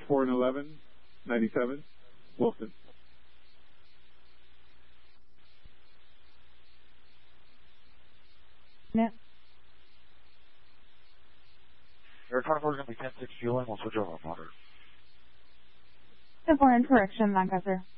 4 and 11, 97, Wilson. Yeah. Air Concord is going to be 10-6 fueling. We'll switch over, Father. 10-4 in correction, Lancaster.